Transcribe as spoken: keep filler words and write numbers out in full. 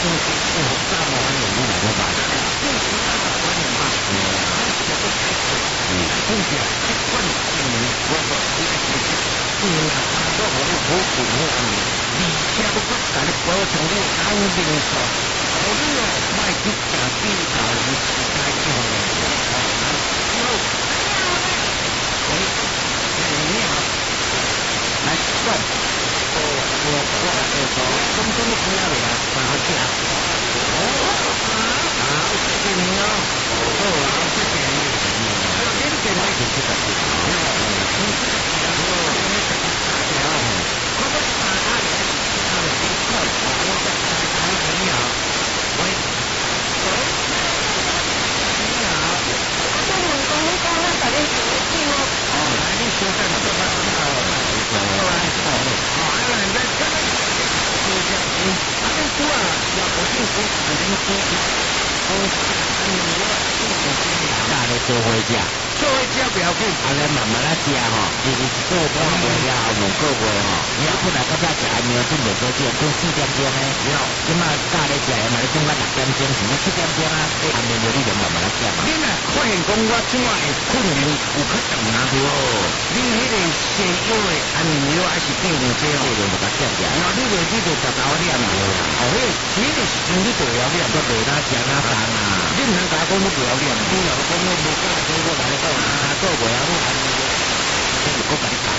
星期五大毛还有你哪个吧？星期三大毛点吧。嗯。这个开始。嗯。空调一罐一年，我说一个星期。嗯。都好你好苦好安尼，而且不过家己保障你安定素，好你哦，卖去食猪头鱼，来去好了。好，你好。喂，你好。来，喂。哦，我我我我，中中的朋友嚟啊，蛮好吃啊。哦，好，谢谢您哦。哦，好，谢谢你。今天我已经吃了。你好，你吃了几啊？哦，你吃了几啊？我们打阿里，阿里一块，我在打打你好。喂，喂，你好。我在问讲，你讲我打你手机哦。哦，来，你收在哪个地方？好，来，好，好，阿兰在这里。就这样，嗯，阿兰叔啊，要我幸福，阿兰叔，哦，阿你我幸福幸福，大家做伙食，做伙食不要紧，阿兰慢慢来食吼，就是做半暝了后两个月吼，你要本来较早食安尼，准备做这做四点钟呢，了，即马早咧食嘛，你讲到六点钟，甚至七点钟啊，安尼就你就慢慢来食嘛。你若发现讲我即马会可能有可能拿着哦，你迄个西药的安尼药还是对唔对哦？对就甲食食，然后你就你就食到念啦，哦，迄个其实是真你不要念，都袂哪食哪干啊，你唔能甲我讲你不要念，你若讲我无教，所以我来讲啊，做袂晓你安尼，我就讲甲你讲。